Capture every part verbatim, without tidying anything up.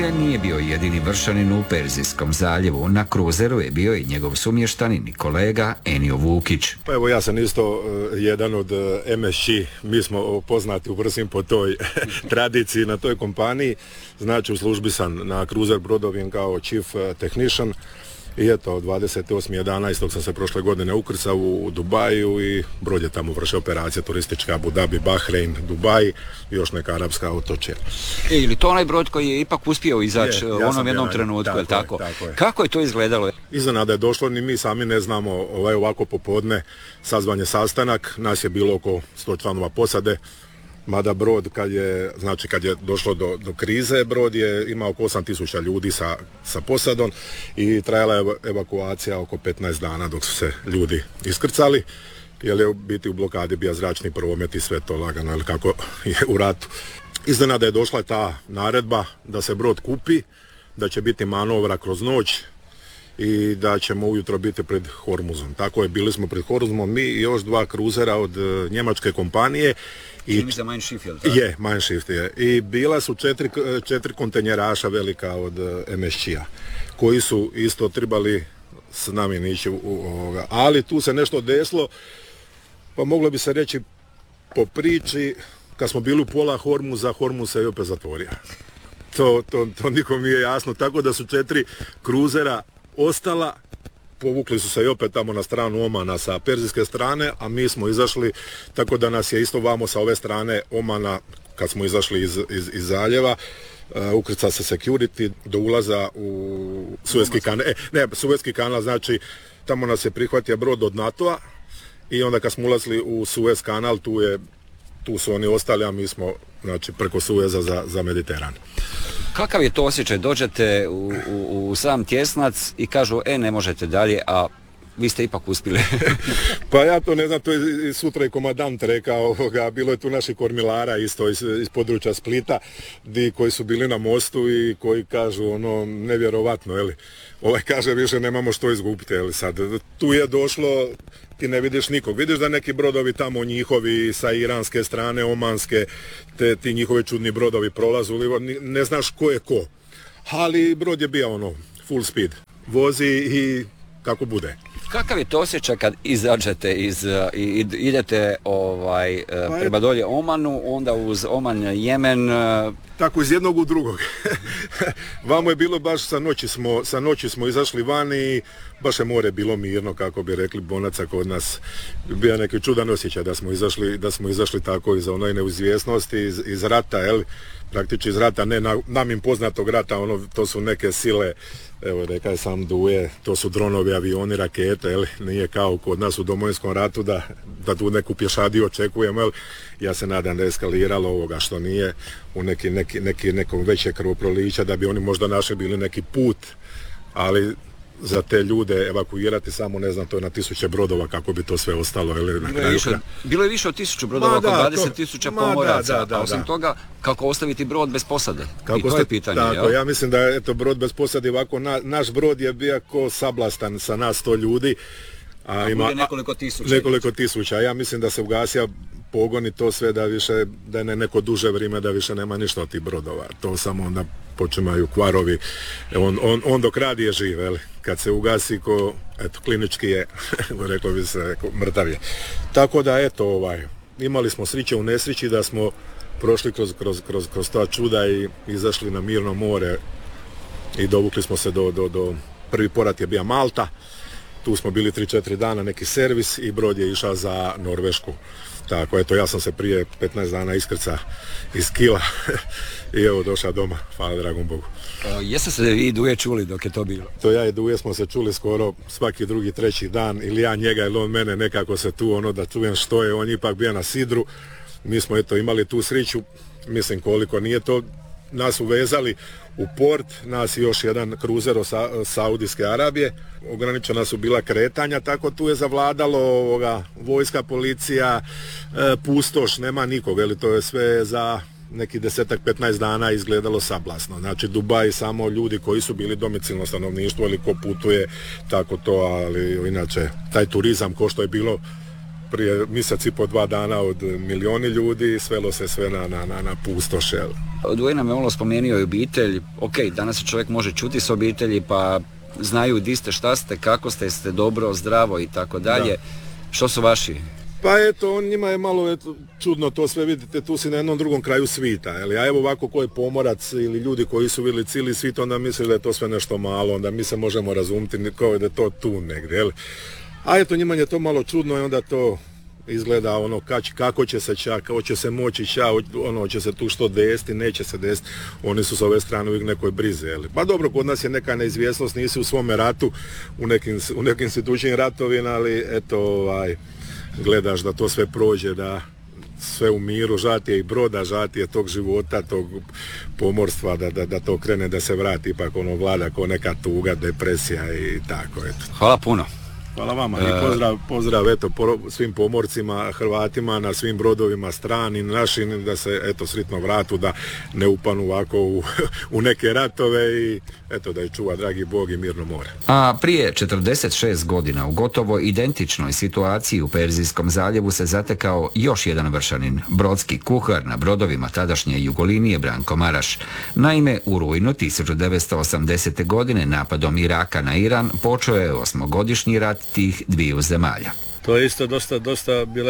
Ali nije bio jedini vršanin u Perzijskom zaljevu. Na kruzeru je bio i njegov sumještanin i kolega Enio Vukić. Pa evo, ja sam isto uh, jedan od uh, em es či. Mi smo poznati u Vrsim po toj tradiciji na toj kompaniji. Znači, u službi sam na kruzer brodovima kao chief uh, technician. I eto, dvadeset osmi jedanaesti sam se prošle godine ukrcao u Dubaju i brod je tamo vršio operacije turistička, Abu Dhabi, Bahrein, Dubaj i još neka arapska otočja. E, ili to onaj brod koji je ipak uspio izaći u ja onom jednom trenutku, tako je tako? Je, tako je. Kako je to izgledalo? Iznenada je došlo, ni mi sami ne znamo, ovaj ovako popodne sazvan je sastanak, nas je bilo oko sto članova posade. Mada brod kad je, znači kad je došlo do, do krize, brod je imao oko osam tisuća ljudi sa, sa posadom i trajala je evakuacija oko petnaest dana dok su se ljudi iskrcali, jer je u biti u blokadi bio zračni promet i sve to lagano, ili kako je u ratu. Iznenada je došla ta naredba da se brod kupi, da će biti manovra kroz noć i da ćemo ujutro biti pred Hormuzom. Tako je, bili smo pred Hormuzom mi i još dva kruzera od uh, njemačke kompanije. I za Mein Schiff, je li tako? Je, Mein Schiff je. I bila su četiri, četiri kontenjeraša velika od uh, em es čija, koji su isto trebali s nami nići u, u ovoga. Ali tu se nešto desilo, pa moglo bi se reći po priči, kad smo bili u pola Hormuza, Hormuz se je opet zatvorio. To, to, to nikom nije jasno, tako da su četiri kruzera ostala, povukli su se i opet tamo na stranu Omana sa perzijske strane, a mi smo izašli, tako da nas je isto vamo sa ove strane Omana, kad smo izašli iz, iz, iz zaljeva, uh, ukrca se security do ulaza u Suezki kanal. E, ne, Suezki kanal, znači tamo nas je prihvatio brod od NATO-a i onda kad smo ulazili u Suez kanal, tu je tu su oni ostali, a mi smo, znači, preko Sueza za, za Mediteran. Kakav je to osjećaj? Dođete u, u, u sam tjesnac i kažu, e, ne možete dalje, a vi ste ipak uspjeli. Pa ja to ne znam, to je sutra i komadant rekao, ga, bilo je tu naših kormilara isto iz, iz područja Splita, di, koji su bili na mostu i koji kažu, ono, nevjerovatno, eli, ovaj kaže, više nemamo što izgubiti, eli sad, tu je došlo, ti ne vidiš nikog, vidiš da neki brodovi tamo njihovi sa iranske strane, omanske, te ti njihovi čudni brodovi prolazu, ne znaš ko je ko, ali brod je bio ono, full speed, vozi i kako bude. Kakav je to osjećaj kad izađete iz, i idete ovaj, pa prema dolje Omanu, onda uz Oman Jemen? Tako, iz jednog u drugog. Vamo je bilo baš, sa noći smo, sa noći smo izašli van i baš je more bilo mirno, kako bi rekli bonaca kod nas. Bio neki čudan osjećaj da smo izašli, da smo izašli tako iz onoj neizvjesnosti, iz, iz rata, jel? Praktički iz rata, ne na, nam im poznatog rata, ono, to su neke sile, evo rekao je sam Duje, to su dronovi, avioni, rakete, jel? Nije kao kod nas u Domovinskom ratu da, da tu neku pješadiju očekujemo, jel? Ja se nadam da je eskaliralo ovoga što nije u neki, neki, neki, nekom veće krvoprolića, da bi oni možda našli bili neki put, ali za te ljude evakuirati samo, ne znam, to je na tisuće brodova, kako bi to sve ostalo. Ili na bilo, kraju... je više, bilo je više od tisuću brodova, oko dvadeset tisuća pomoraca, da, da, da, a osim da. toga, kako ostaviti brod bez posade? Kako I to osta... je pitanje, tako, jel? Ja mislim da je eto, brod bez posade ovako, na, naš brod je bio ko sablastan sa nas sto ljudi. A, a ima nekoliko tisuća. Nekoliko tisuća. Ja mislim da se ugasija pogon i to sve, da više, da je ne neko duže vrijeme, da više nema ništa od tih brodova. To samo onda počinaju kvarovi. On, on, on dok radi je živ, eli? Kad se ugasi, ko, eto, klinički je, reklo bi se, mrtav je. Tako da, eto, ovaj, imali smo sreće u nesreći da smo prošli kroz, kroz, kroz, kroz ta čuda i izašli na mirno more i dovukli smo se do, do, do prvi porat je bio Malta. Tu smo bili tri četiri dana, neki servis i brod je išao za Norvešku. Tako, eto, ja sam se prije petnaest dana iskrca iz Kila i evo došao doma, hvala dragom Bogu. O, jeste se vi i Duje čuli dok je to bilo? To ja i Duje smo se čuli skoro svaki drugi, treći dan, ili ja njega ili on mene, nekako se tu ono da čujem što je, on ipak bio na sidru. Mi smo eto imali tu sreću, mislim koliko nije to, nas uvezali u port, nas i još jedan kruzer od Sa- Saudijske Arabije, ograničena su bila kretanja, tako tu je zavladalo ovoga, vojska, policija, e, pustoš, nema nikog, ali to je sve za neki desetak, petnaest dana izgledalo sablasno. Znači Dubaj samo ljudi koji su bili domicilno stanovništvo ili ko putuje, tako to, ali inače taj turizam ko što je bilo prije mjesec i po dva dana od milijoni ljudi, svelo se sve na, na, na, na pustoše. Dvojina me malo spomenuo i obitelj. Ok, danas čovjek može čuti s obitelji, pa znaju di ste, šta ste, kako ste, ste dobro, zdravo i tako dalje. Što su vaši? Pa eto, on njima je malo eto, čudno to sve, vidite, tu si na jednom drugom kraju svita, jel? A evo ovako ko je pomorac ili ljudi koji su vidjeli cijeli svit, onda misle da je to sve nešto malo, onda mi se možemo razumjeti kao da je to tu negdje, jel? A eto, njima je to malo čudno i onda to izgleda ono kač, kako će se čak, kako će se moći ča, ono će se tu što desiti, neće se desiti, oni su s ove strane uvijek nekoj brize, jel? Pa dobro, kod nas je neka neizvjesnost, nisi u svome ratu, u nekim, u nekim situčnim ratovima, ali eto, ovaj, gledaš da to sve prođe, da sve u miru, žati je i broda, žati je tog života, tog pomorstva, da, da, da to krene, da se vrati, ipak ono vlada kao neka tuga, depresija i tako, eto. Hvala puno. Hvala vama i pozdrav, pozdrav eto, svim pomorcima, Hrvatima na svim brodovima stranim, našim, da se eto sretno vratu, da ne upanu ovako u, u neke ratove i eto da ih čuva dragi Bog i mirno more. A prije četrdeset šest godina u gotovo identičnoj situaciji u Perzijskom zaljevu se zatekao još jedan vršanin, brodski kuhar na brodovima tadašnje Jugolinije Branko Maraš. Naime, u rujnu tisuću devetsto osamdesete. godine napadom Iraka na Iran počeo je osmogodišnji rat tih dviju zemalja. To je isto dosta, dosta bila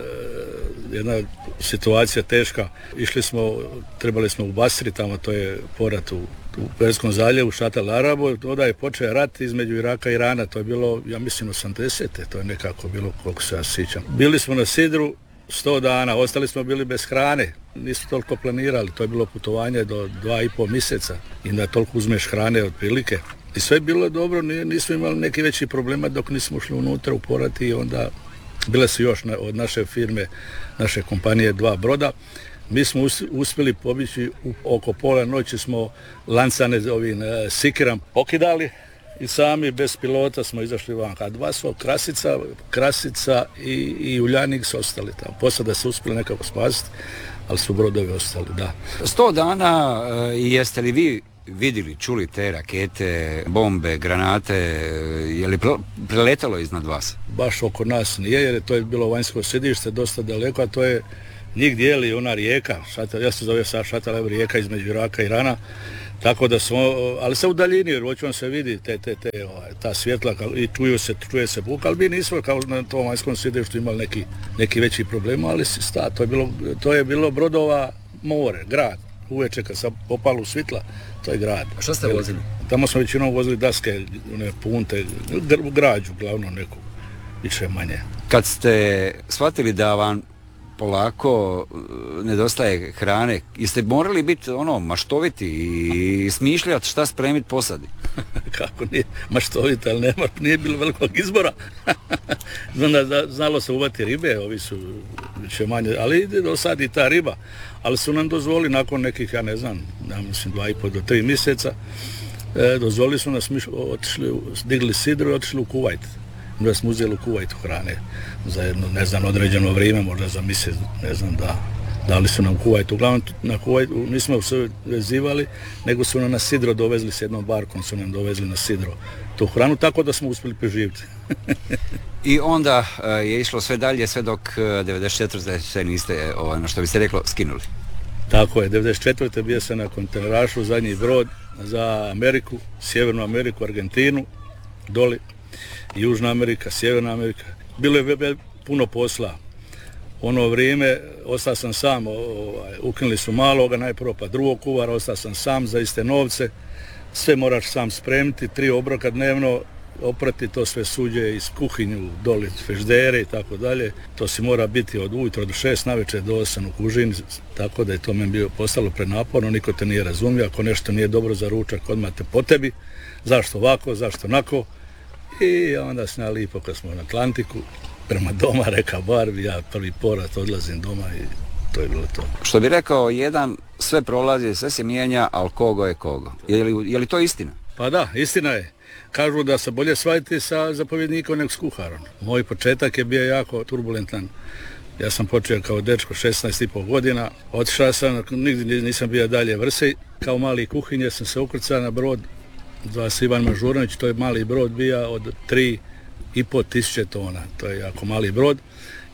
jedna situacija teška. Išli smo, trebali smo u Basri, tamo to je porat u, u Perzijskom zaljevu, Šat el Arabu, onda je počeo rat između Iraka i Irana, to je bilo, ja mislim, osamdesete. To je nekako bilo, koliko se ja sjećam. Bili smo na sidru sto dana, ostali smo bili bez hrane, nisu toliko planirali, to je bilo putovanje do dva i pol mjeseca i da toliko uzmeš hrane otprilike. I sve je bilo dobro, nismo imali neki veći problema dok nismo ušli unutra u porat i onda bile su još na, od naše firme, naše kompanije dva broda. Mi smo us, uspjeli pobići u, oko pola noći smo lancane ovim e, sikiram pokidali i sami bez pilota smo izašli van. A dva su Krasica, Krasica i, i Uljanik su ostali tamo. Posada se uspjeli nekako spasiti, ali su brodovi ostali, da. Sto dana e, jeste li vi vidjeli, čuli te rakete, bombe, granate, je li preletalo iznad vas? Baš oko nas nije, jer je to je bilo vanjsko sjedište, dosta daleko, a to je njih dijeli ona rijeka, šatel, ja se zove sad Šatel rijeka između Iraka i Irana, tako da smo, ali se u daljini, jer očuvam se vidi te, te, te, ovaj, ta svjetla i čuju se, čuje se buka, ali mi nismo kao na tom vanjskom sjedištu imali neki, neki veći problema, ali sta, to je bilo, to je bilo brodova more, grad. Uveče kad sam popalo svitla, to je grad. A što ste vozili? Tamo smo većinom vozili daske, one punte, gr- građu glavno neku, više manje. Kad ste shvatili da vam polako nedostaje hrane, jeste morali biti ono maštoviti i smišljati šta spremiti posadi? Kako nije maštoviti, ali nema, nije bilo velikog izbora. Zna, znalo se uvati ribe, ovi su više manje, ali ide do sad i ta riba. Ali su nam dozvoli nakon nekih, ja ne znam, ja mislim dva i pol do tri mjeseca, e, dozvoli su nas, mi otišli, digli sidru i otišli u Kuvajt. Da smo uzeli u Kuvajtu hrane za jedno, ne znam, određeno vrijeme, možda za mjesec, ne znam, da, dali su nam Kuvajtu. Uglavnom, na Kuvajtu nismo se vezivali, nego su nam na sidro dovezli, s jednom barkom su nam dovezli na sidro tu hranu, tako da smo uspjeli preživjeti. I onda uh, je išlo sve dalje, sve dok uh, devedeset četvrte se niste, ono što biste reklo, skinuli. Tako je, devedeset četvrte bio sam na kontejnerašu, zadnji brod za Ameriku, Sjevernu Ameriku, Argentinu, doli, Južna Amerika, Sjeverna Amerika. Bilo je puno posla. Ono vrijeme, ostao sam sam, ovaj, ukinuli su maloga, najprvo pa drugog kuvara, ostao sam sam za iste novce. Sve moraš sam spremiti, tri obroka dnevno, oprati to sve suđe iz kuhinju, doli feždere i tako dalje. To si mora biti od ujutro do šest navečer do osam u kužini, tako da je to meni bio postalo prenaporno, niko te nije razumio, ako nešto nije dobro za ručak, odmah te po tebi, zašto ovako, zašto onako. I onda sam ja lipo kad smo na Atlantiku, prema doma, reka Barbi, ja prvi porat odlazim doma i to je bilo to. Što bi rekao jedan, sve prolazi, sve se mijenja, ali kogo je kogo. Je li, je li to istina? Pa da, istina je. Kažu da se bolje svaditi sa zapovjednikom nego s kuharom. Moj početak je bio jako turbulentan. Ja sam počeo kao dečko šesnaest i pol godina, otišao sam, nigdje nisam bio dalje vrsi. Kao mali kuhinje sam se ukrcao na brod, zva se Ivan Mažuranić, to je mali brod bio od tri i pol tisuće tona, to je jako mali brod.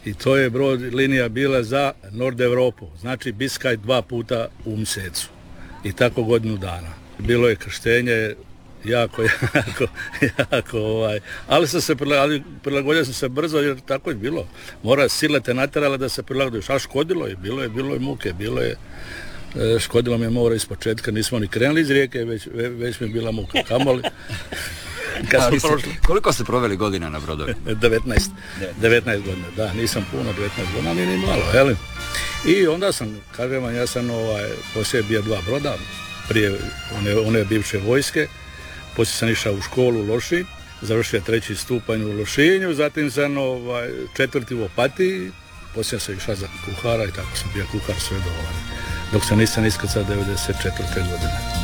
i to je brod linija bila za Nord Europu, znači Biskaj dva puta u mjesecu i tako godinu dana. Bilo je krštenje jako, jako, jako, ovaj, ali sam se prilagodio, prilagodio sam se brzo jer tako je bilo. Mora sile te natjerala da se prilagodiš, a škodilo je, bilo je, bilo je muke, bilo je, škodilo mi je more iz početka, nismo ni krenuli iz rijeke, već, već mi je bila muka, kamoli. Kad smo prošli. Koliko ste proveli godina na brodovi? devetnaest. devetnaest godina, da, nisam puno, devetnaest godina, ni, ni malo, jel? I onda sam, kažem vam, ja sam ovaj, poslije bio dva broda, prije one, one bivše vojske, poslije sam išao u školu u Lošinj, završio treći stupanj u Lošinju, zatim sam ovaj, četvrti u Opatiji, poslije sam išao za kuhara i tako sam bio kuhar sve do ovaj, dok se nisam iskrcao devedeset četvrte godine.